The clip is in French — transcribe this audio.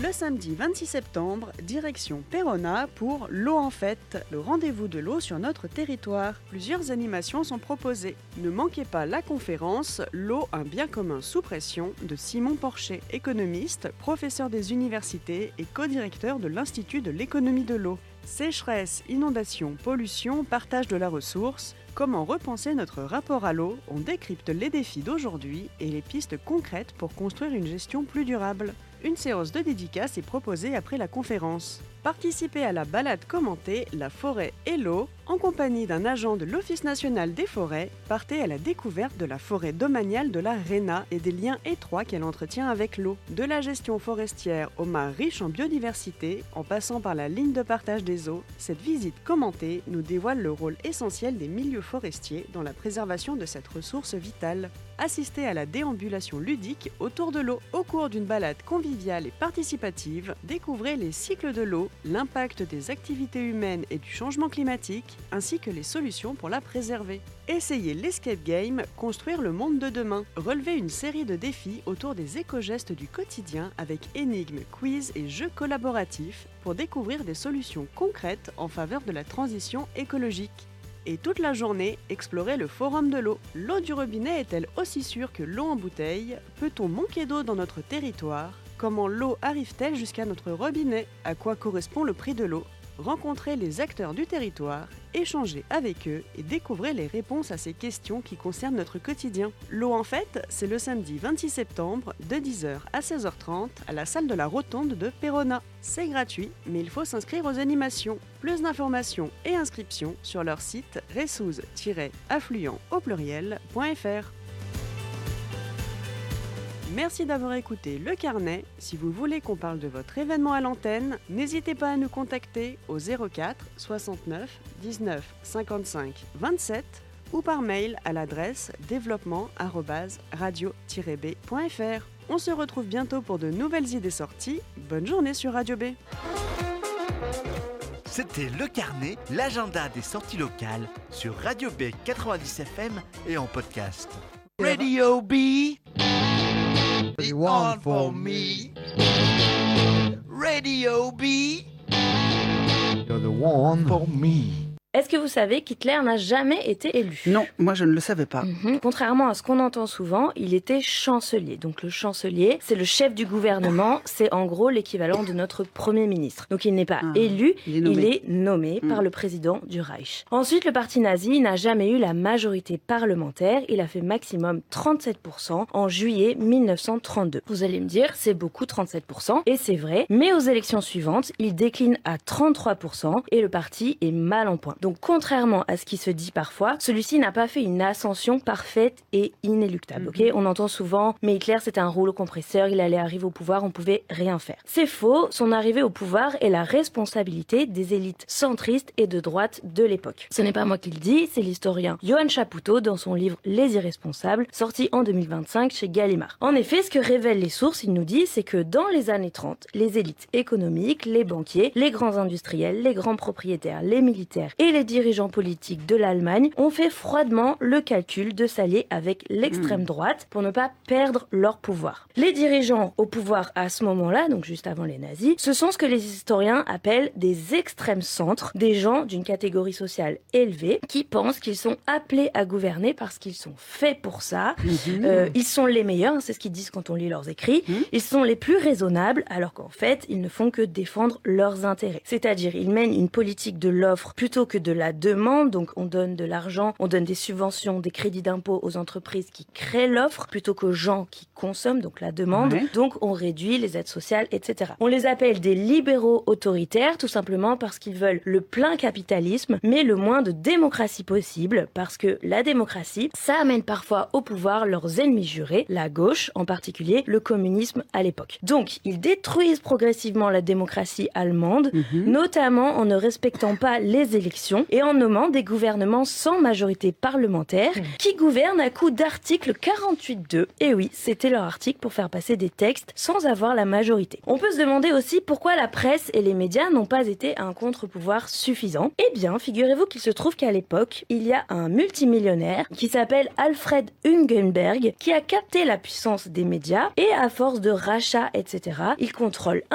Le samedi 26 septembre, direction Perona pour L'eau en fête, le rendez-vous de l'eau sur notre territoire. Plusieurs animations sont proposées. Ne manquez pas la conférence L'eau, un bien commun sous pression de Simon Porcher, économiste, professeur des universités et co-directeur de l'Institut de l'économie de l'eau. Sécheresse, inondations, pollution, partage de la ressource, comment repenser notre rapport à l'eau? On décrypte les défis d'aujourd'hui et les pistes concrètes pour construire une gestion plus durable. Une séance de dédicace est proposée après la conférence. Participez à la balade commentée La forêt et l'eau. En compagnie d'un agent de l'Office national des forêts, partez à la découverte de la forêt domaniale de la Réna et des liens étroits qu'elle entretient avec l'eau. De la gestion forestière aux mares riches en biodiversité, en passant par la ligne de partage des eaux, cette visite commentée nous dévoile le rôle essentiel des milieux forestiers dans la préservation de cette ressource vitale. Assistez à la déambulation ludique autour de l'eau. Au cours d'une balade conviviale et participative, découvrez les cycles de l'eau, l'impact des activités humaines et du changement climatique, ainsi que les solutions pour la préserver. Essayez l'escape game Construire le monde de demain. Relevez une série de défis autour des éco-gestes du quotidien avec énigmes, quiz et jeux collaboratifs pour découvrir des solutions concrètes en faveur de la transition écologique. Et toute la journée, explorez le forum de l'eau. L'eau du robinet est-elle aussi sûre que l'eau en bouteille? Peut-on manquer d'eau dans notre territoire? Comment l'eau arrive-t-elle jusqu'à notre robinet? À quoi correspond le prix de l'eau? Rencontrez les acteurs du territoire, échangez avec eux et découvrez les réponses à ces questions qui concernent notre quotidien. L'eau en fête, c'est le samedi 26 septembre de 10h à 16h30 à la salle de la Rotonde de Perona. C'est gratuit, mais il faut s'inscrire aux animations. Plus d'informations et inscriptions sur leur site ressouz-affluent au pluriel.fr. Merci d'avoir écouté Le Carnet. Si vous voulez qu'on parle de votre événement à l'antenne, n'hésitez pas à nous contacter au 04 69 19 55 27 ou par mail à l'adresse développement@radio-b.fr. On se retrouve bientôt pour de nouvelles idées sorties. Bonne journée sur Radio B. C'était Le Carnet, l'agenda des sorties locales sur Radio B 90 FM et en podcast. Radio B, the one for me. Radio B, You're the one for me. Est-ce que vous savez qu'Hitler n'a jamais été élu? Non, moi je ne le savais pas. Contrairement à ce qu'on entend souvent, il était chancelier. Donc le chancelier, c'est le chef du gouvernement, c'est en gros l'équivalent de notre premier ministre. Donc il n'est pas élu, il est nommé par le président du Reich. Ensuite, le parti nazi n'a jamais eu la majorité parlementaire, il a fait maximum 37% en juillet 1932. Vous allez me dire, c'est beaucoup 37%, et c'est vrai, mais aux élections suivantes, il décline à 33% et le parti est mal en point. Donc contrairement à ce qui se dit parfois, celui-ci n'a pas fait une ascension parfaite et inéluctable. Ok, on entend souvent, mais Hitler c'était un rouleau compresseur, il allait arriver au pouvoir, on pouvait rien faire. C'est faux, son arrivée au pouvoir est la responsabilité des élites centristes et de droite de l'époque. Ce n'est pas moi qui le dis, c'est l'historien Johann Chapoutot dans son livre Les Irresponsables, sorti en 2025 chez Gallimard. En effet, ce que révèlent les sources, il nous dit, c'est que dans les années 30, les élites économiques, les banquiers, les grands industriels, les grands propriétaires, les militaires et les dirigeants politiques de l'Allemagne ont fait froidement le calcul de s'allier avec l'extrême droite pour ne pas perdre leur pouvoir. Les dirigeants au pouvoir à ce moment-là, donc juste avant les nazis, ce sont ce que les historiens appellent des extrêmes centres, des gens d'une catégorie sociale élevée qui pensent qu'ils sont appelés à gouverner parce qu'ils sont faits pour ça. Ils sont les meilleurs, c'est ce qu'ils disent quand on lit leurs écrits. Ils sont les plus raisonnables alors qu'en fait, ils ne font que défendre leurs intérêts. C'est-à-dire, ils mènent une politique de l'offre plutôt que de la demande, donc on donne de l'argent, on donne des subventions, des crédits d'impôt aux entreprises qui créent l'offre plutôt qu'aux gens qui consomment, donc la demande, donc on réduit les aides sociales, etc. On les appelle des libéraux autoritaires, tout simplement parce qu'ils veulent le plein capitalisme, mais le moins de démocratie possible, parce que la démocratie, ça amène parfois au pouvoir leurs ennemis jurés, la gauche, en particulier le communisme à l'époque. Donc, ils détruisent progressivement la démocratie allemande, notamment en ne respectant pas les élections et en nommant des gouvernements sans majorité parlementaire qui gouvernent à coup d'article 48.2. Et oui, c'était leur article pour faire passer des textes sans avoir la majorité. On peut se demander aussi pourquoi la presse et les médias n'ont pas été un contre-pouvoir suffisant. Eh bien, figurez-vous qu'il se trouve qu'à l'époque, il y a un multimillionnaire qui s'appelle Alfred Hugenberg qui a capté la puissance des médias et à force de rachats, etc., il contrôle